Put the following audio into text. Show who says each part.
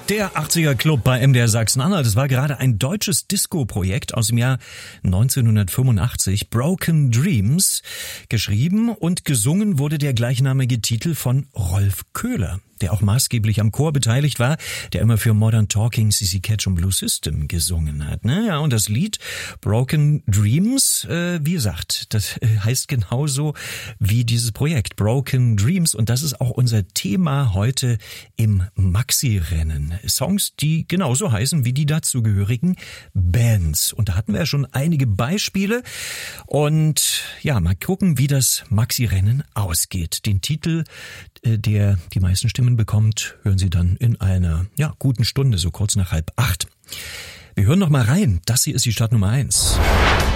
Speaker 1: Der 80er Club bei MDR Sachsen-Anhalt. Das war gerade ein deutsches Disco-Projekt aus dem Jahr 1985. Broken Dreams. Geschrieben und gesungen wurde der gleichnamige Titel von Rolf Köhler, der auch maßgeblich am Chor beteiligt war, der immer für Modern Talking, CC Catch und Blue System gesungen hat. Ja, und das Lied Broken Dreams, wie gesagt, das heißt genauso wie dieses Projekt Broken Dreams. Und das ist auch unser Thema heute im Maxi-Rennen. Songs, die genauso heißen wie die dazugehörigen Bands. Und da hatten wir ja schon einige Beispiele. Und ja, mal gucken, wie das Maxi-Rennen ausgeht. Den Titel, der die meisten Stimmen bekommt, hören Sie dann in einer guten Stunde, so kurz nach 7:30. Wir hören noch mal rein. Das hier ist die Startnummer 1.